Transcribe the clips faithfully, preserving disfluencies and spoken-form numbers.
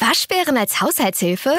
Waschbären als Haushaltshilfe?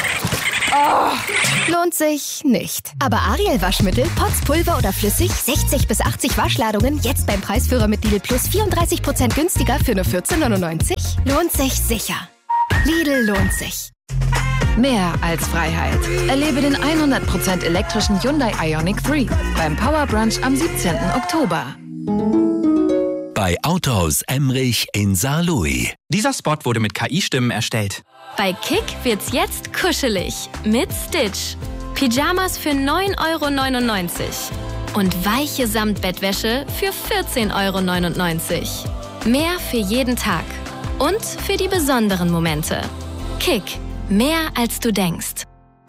Oh, lohnt sich nicht. Aber Ariel Waschmittel, Pots, Pulver oder flüssig, sechzig bis achtzig Waschladungen, jetzt beim Preisführer mit Lidl Plus vierunddreißig Prozent günstiger für nur vierzehn neunundneunzig? Lohnt sich sicher. Lidl lohnt sich. Mehr als Freiheit. Erlebe den hundert Prozent elektrischen Hyundai Ioniq drei beim Power Brunch am siebzehnten Oktober. Bei Autohaus Emrich in Saarlouis. Dieser Spot wurde mit K I-Stimmen erstellt. Bei Kick wird's jetzt kuschelig mit Stitch. Pyjamas für neun Euro neunundneunzig und weiche Samtbettwäsche für vierzehn Euro neunundneunzig. Mehr für jeden Tag und für die besonderen Momente. Kick, mehr als du denkst.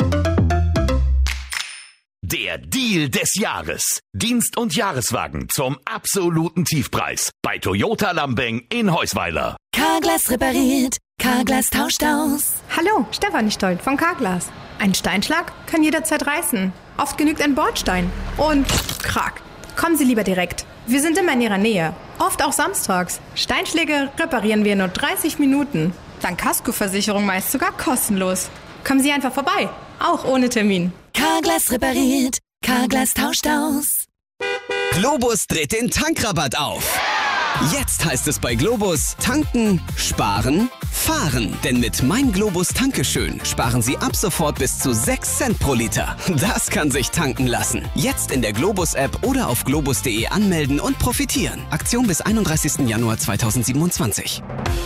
Der Deal des Jahres. Dienst- und Jahreswagen zum absoluten Tiefpreis. Bei Toyota Lambeng in Heusweiler. Carglass repariert, Carglass tauscht aus. Hallo, Stefanie Stoll von Carglass. Ein Steinschlag kann jederzeit reißen. Oft genügt ein Bordstein. Und krack. Kommen Sie lieber direkt. Wir sind immer in Ihrer Nähe. Oft auch samstags. Steinschläge reparieren wir in nur dreißig Minuten. Dank Kaskoversicherung meist sogar kostenlos. Kommen Sie einfach vorbei. Auch ohne Termin. Carglass repariert, Carglass tauscht aus. Globus dreht den Tankrabatt auf. Jetzt heißt es bei Globus tanken, sparen, fahren. Denn mit Mein Globus Tankeschön sparen Sie ab sofort bis zu sechs Cent pro Liter. Das kann sich tanken lassen. Jetzt in der Globus-App oder auf globus punkt de anmelden und profitieren. Aktion bis einunddreißigsten Januar zweitausendsiebenundzwanzig.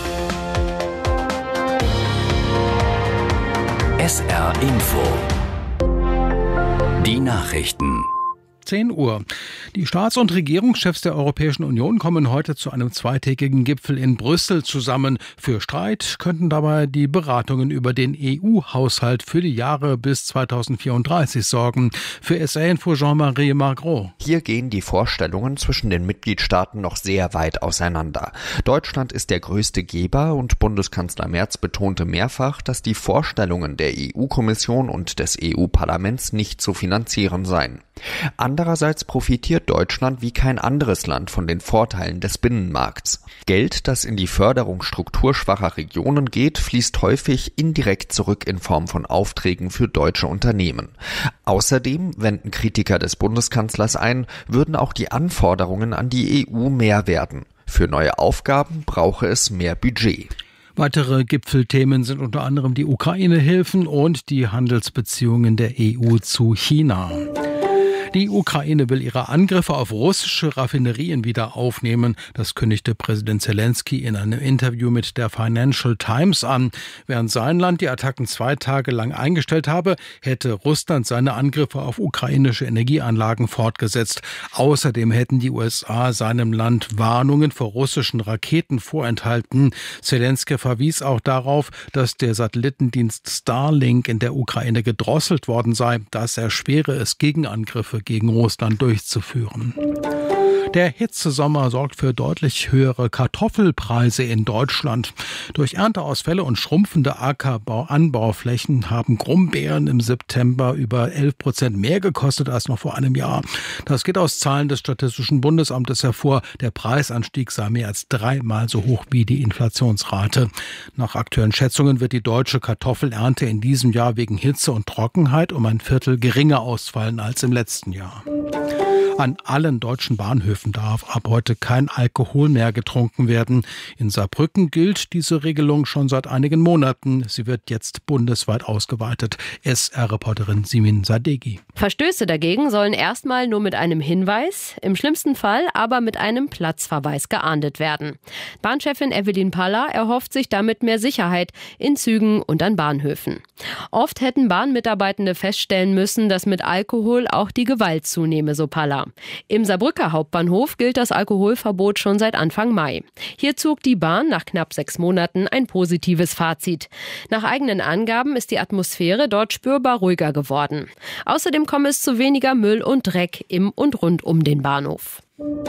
S R Info. Die Nachrichten. zehn Uhr. Die Staats- und Regierungschefs der Europäischen Union kommen heute zu einem zweitägigen Gipfel in Brüssel zusammen. Für Streit könnten dabei die Beratungen über den E U-Haushalt für die Jahre bis zweitausendvierunddreißig sorgen. Für S R-Info Jean-Marie Magro. Hier gehen die Vorstellungen zwischen den Mitgliedstaaten noch sehr weit auseinander. Deutschland ist der größte Geber und Bundeskanzler Merz betonte mehrfach, dass die Vorstellungen der E U-Kommission und des E U-Parlaments nicht zu finanzieren seien. Andererseits profitiert Deutschland wie kein anderes Land von den Vorteilen des Binnenmarkts. Geld, das in die Förderung strukturschwacher Regionen geht, fließt häufig indirekt zurück in Form von Aufträgen für deutsche Unternehmen. Außerdem wenden Kritiker des Bundeskanzlers ein, würden auch die Anforderungen an die E U mehr werden. Für neue Aufgaben brauche es mehr Budget. Weitere Gipfelthemen sind unter anderem die Ukraine-Hilfen und die Handelsbeziehungen der E U zu China. Die Ukraine will ihre Angriffe auf russische Raffinerien wieder aufnehmen. Das kündigte Präsident Zelensky in einem Interview mit der Financial Times an. Während sein Land die Attacken zwei Tage lang eingestellt habe, hätte Russland seine Angriffe auf ukrainische Energieanlagen fortgesetzt. Außerdem hätten die U S A seinem Land Warnungen vor russischen Raketen vorenthalten. Zelensky verwies auch darauf, dass der Satellitendienst Starlink in der Ukraine gedrosselt worden sei. Das erschwere es, Gegenangriffe gegen Russland durchzuführen. Der Hitzesommer sorgt für deutlich höhere Kartoffelpreise in Deutschland. Durch Ernteausfälle und schrumpfende Ackerbau-Anbauflächen haben Grumbeeren im September über elf Prozent mehr gekostet als noch vor einem Jahr. Das geht aus Zahlen des Statistischen Bundesamtes hervor. Der Preisanstieg sei mehr als dreimal so hoch wie die Inflationsrate. Nach aktuellen Schätzungen wird die deutsche Kartoffelernte in diesem Jahr wegen Hitze und Trockenheit um ein Viertel geringer ausfallen als im letzten Jahr. An allen deutschen Bahnhöfen darf ab heute kein Alkohol mehr getrunken werden. In Saarbrücken gilt diese Regelung schon seit einigen Monaten. Sie wird jetzt bundesweit ausgeweitet. S R-Reporterin Simin Sadeghi. Verstöße dagegen sollen erstmal nur mit einem Hinweis, im schlimmsten Fall aber mit einem Platzverweis geahndet werden. Bahnchefin Evelyn Paller erhofft sich damit mehr Sicherheit in Zügen und an Bahnhöfen. Oft hätten Bahnmitarbeitende feststellen müssen, dass mit Alkohol auch die Gewalt zunehme, so Paller. Im Saarbrücker Hauptbahnhof gilt das Alkoholverbot schon seit Anfang Mai. Hier zog die Bahn nach knapp sechs Monaten ein positives Fazit. Nach eigenen Angaben ist die Atmosphäre dort spürbar ruhiger geworden. Außerdem komme es zu weniger Müll und Dreck im und rund um den Bahnhof.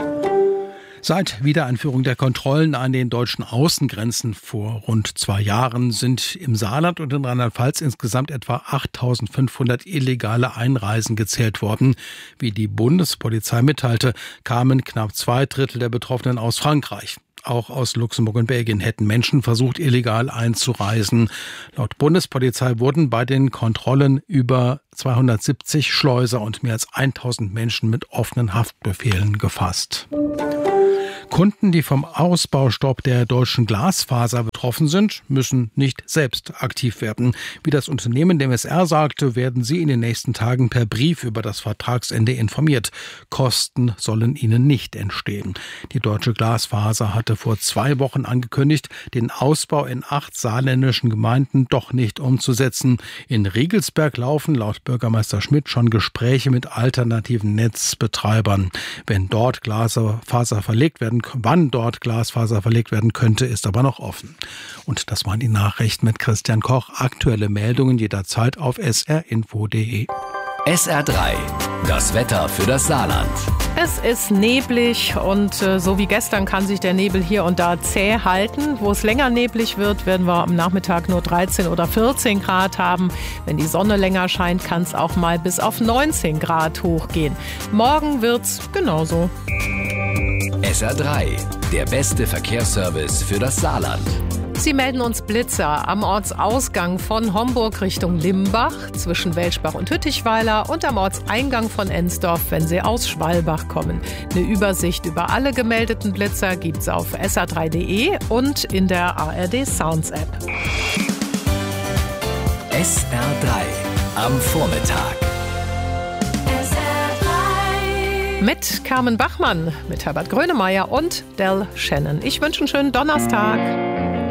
Seit Wiedereinführung der Kontrollen an den deutschen Außengrenzen vor rund zwei Jahren sind im Saarland und in Rheinland-Pfalz insgesamt etwa achttausendfünfhundert illegale Einreisen gezählt worden. Wie die Bundespolizei mitteilte, kamen knapp zwei Drittel der Betroffenen aus Frankreich. auch aus Luxemburg und Belgien hätten Menschen versucht, illegal einzureisen. Laut Bundespolizei wurden bei den Kontrollen über zweihundertsiebzig Schleuser und mehr als tausend Menschen mit offenen Haftbefehlen gefasst. Kunden, die vom Ausbaustopp der deutschen Glasfaser betroffen sind, müssen nicht selbst aktiv werden. Wie das Unternehmen dem S R sagte, werden sie in den nächsten Tagen per Brief über das Vertragsende informiert. Kosten sollen ihnen nicht entstehen. Die deutsche Glasfaser hatte vor zwei Wochen angekündigt, den Ausbau in acht saarländischen Gemeinden doch nicht umzusetzen. In Riegelsberg laufen laut Bürgermeister Schmidt schon Gespräche mit alternativen Netzbetreibern. Wenn dort Glasfaser verlegt werden, wann dort Glasfaser verlegt werden könnte, ist aber noch offen. Und das waren die Nachrichten mit Christian Koch. Aktuelle Meldungen jederzeit auf s r info punkt d e. S R drei, das Wetter für das Saarland. Es ist neblig und äh, so wie gestern kann sich der Nebel hier und da zäh halten. Wo es länger neblig wird, werden wir am Nachmittag nur dreizehn oder vierzehn Grad haben. Wenn die Sonne länger scheint, kann es auch mal bis auf neunzehn Grad hochgehen. Morgen wird's genauso. S R drei, der beste Verkehrsservice für das Saarland. Sie melden uns Blitzer am Ortsausgang von Homburg Richtung Limbach, zwischen Welschbach und Hüttichweiler und am Ortseingang von Ensdorf, wenn Sie aus Schwalbach kommen. Eine Übersicht über alle gemeldeten Blitzer gibt's auf s r drei punkt d e und in der A R D Sounds App. S R drei am Vormittag. Mit Carmen Bachmann, mit Herbert Grönemeyer und Del Shannon. Ich wünsche einen schönen Donnerstag.